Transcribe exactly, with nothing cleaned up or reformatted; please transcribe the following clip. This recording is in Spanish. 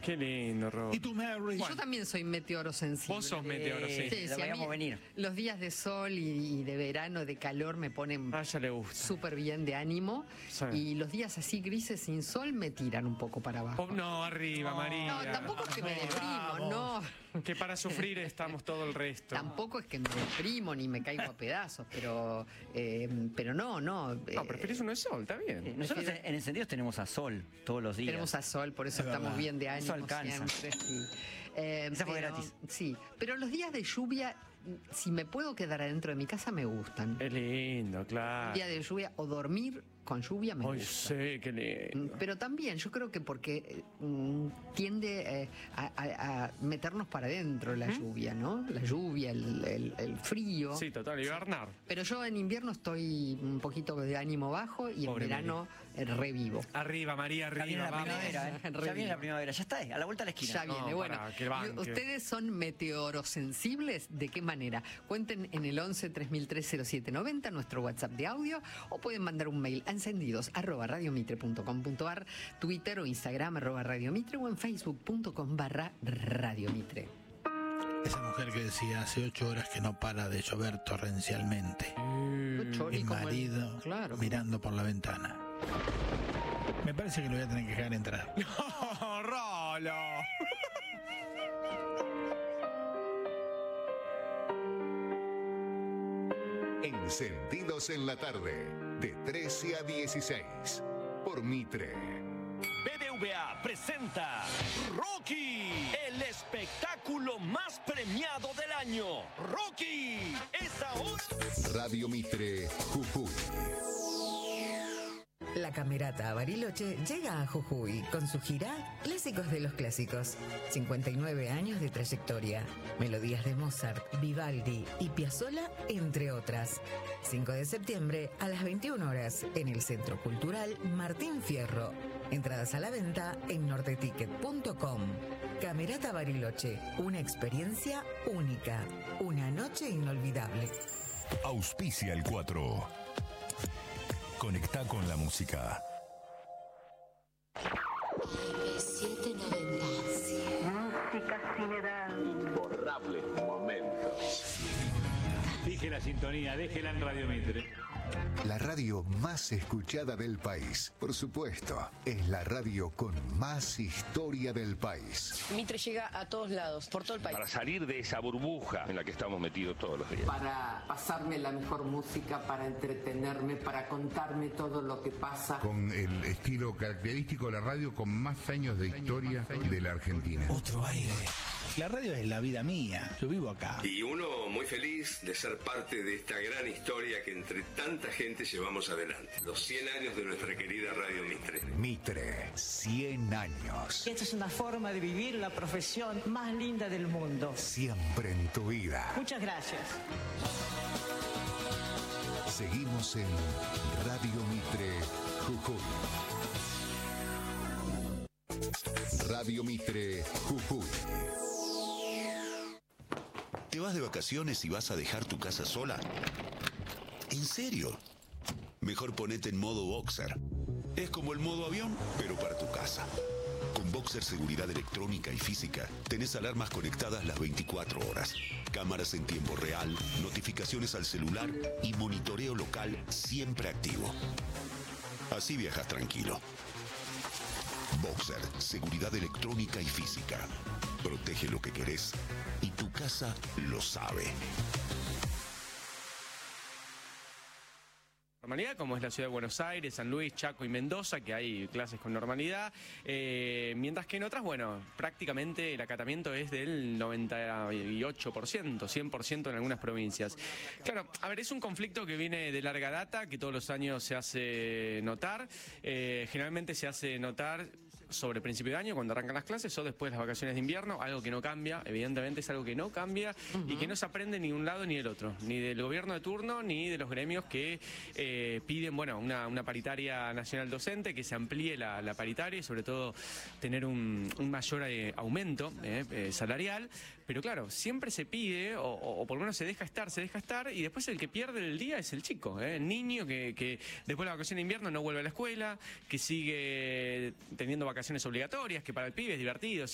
Qué lindo, Rob. ¿Y tú, Mary? Yo también soy meteorosensible. Vos sos meteoro, sí. Sí, Lo sí, a veíamos mí venir. Los días de sol y, y de verano, de calor, me ponen A ella le gusta. súper bien de ánimo. Sí. Y los días así grises sin sol me tiran un poco para abajo. Oh, no, arriba, No, María. tampoco es que me deprimo, no. Que para sufrir estamos todo el resto. Tampoco es que me deprimo ni me caigo a pedazos, pero, eh, pero no, no. No, eh, preferís uno de sol, está bien. Nosotros en Encendidos tenemos a Sol todos los días. Tenemos a sol, por eso Es estamos verdad. bien de ánimo Eso alcanza. siempre. Sí. Eh, Esa fue pero- gratis. Sí, pero los días de lluvia, si me puedo quedar adentro de mi casa, me gustan. Es lindo, claro. Día de lluvia o dormir con lluvia me Ay, gusta. sí, qué lindo. Pero también yo creo que porque eh, mm, tiende eh, a, a- a meternos para adentro la lluvia, ¿no? La lluvia, el, el- el frío. Sí, total, hibernar. Pero yo en invierno estoy un poquito de ánimo bajo y Pobre en verano eh, revivo. Arriba, María, Ya viene arriba, la vamos. primavera, ¿eh? Re Ya viene bien. la primavera, ya está, a la vuelta de la esquina. Ya viene, No, bueno. pará, que ¿Y banque. ¿Ustedes son meteorosensibles? ¿De qué manera? Cuenten en el once tres mil tres cero siete noventa, nuestro WhatsApp de audio, o pueden mandar un mail a encendidos arroba radiomitre punto com punto ar, Twitter o Instagram arroba radiomitre o en facebook punto com barra radiomitre. Esa mujer que decía hace ocho horas que no para de llover torrencialmente. Ocho, y Mi como el- marido claro. mirando por la ventana. Me parece que lo voy a tener que dejar entrar. ¡Oh, Rolo! Encendidos en la tarde, de trece a dieciséis, por Mitre. B B V A presenta Rocky, el espectáculo más premiado del año. Rocky, es ahora. Radio Mitre, Jujuy. La Camerata Bariloche llega a Jujuy con su gira Clásicos de los Clásicos. cincuenta y nueve años de trayectoria. Melodías de Mozart, Vivaldi y Piazzolla, entre otras. cinco de septiembre a las veintiuna horas en el Centro Cultural Martín Fierro. Entradas a la venta en nordeticket punto com. Camerata Bariloche, una experiencia única. Una noche inolvidable. Auspicia el cuatro. Conecta con la música. siete noventa. Música sin edad. Imborrables momentos. Fije la sintonía, déjela en Radio Mitre. La radio más escuchada del país. Por supuesto, es la radio con más historia del país. Mitre llega a todos lados, por todo el país. Para salir de esa burbuja en la que estamos metidos todos los días. Para pasarme la mejor música, para entretenerme, para contarme todo lo que pasa. Con el estilo característico de la radio con más años de historia de la Argentina. Otro aire. La radio es la vida mía. Yo vivo acá. Y uno muy feliz de ser parte de esta gran historia que entre tanta gente llevamos adelante. Los cien años de nuestra querida Radio Mitre. Mitre, cien años. Esta es una forma de vivir la profesión más linda del mundo. Siempre en tu vida. Muchas gracias. Seguimos en Radio Mitre, Jujuy. Radio Mitre, Jujuy. ¿Te vas de vacaciones y vas a dejar tu casa sola? ¿En serio? Mejor ponete en modo Boxer. Es como el modo avión, pero para tu casa. Con Boxer Seguridad Electrónica y Física, tenés alarmas conectadas las veinticuatro horas, cámaras en tiempo real, notificaciones al celular y monitoreo local siempre activo. Así viajas tranquilo. Boxer Seguridad Electrónica y Física. Protege lo que querés y tu casa lo sabe. Normalidad, como es la ciudad de Buenos Aires, San Luis, Chaco y Mendoza, que hay clases con normalidad, eh, mientras que en otras, bueno, prácticamente el acatamiento es del noventa y ocho por ciento, cien por ciento en algunas provincias. Claro, a ver, es un conflicto que viene de larga data, que todos los años se hace notar, eh, generalmente se hace notar sobre principio de año, cuando arrancan las clases, o después de las vacaciones de invierno, algo que no cambia, evidentemente es algo que no cambia uh-huh. y que no se aprende ni de un lado ni del otro, ni del gobierno de turno, ni de los gremios que eh, piden, bueno, una, una paritaria nacional docente, que se amplíe la, la paritaria y sobre todo tener un, un mayor eh, aumento eh, eh, salarial, pero claro, siempre se pide, o, o, o por lo menos se deja estar, se deja estar, y después el que pierde el día es el chico, eh, el niño que, que después de la vacación de invierno no vuelve a la escuela, que sigue teniendo vacaciones obligatorias, que para el pibe es divertido.